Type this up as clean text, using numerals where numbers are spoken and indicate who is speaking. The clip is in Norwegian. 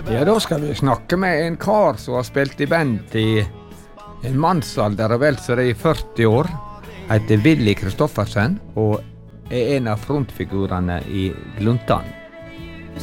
Speaker 1: Ja, da skal vi snakke med en kar som har spilt i band i en mannsalder og vel så det I 40 år. Heter Willy Kristoffersen og er en av frontfigurene I Gluntan.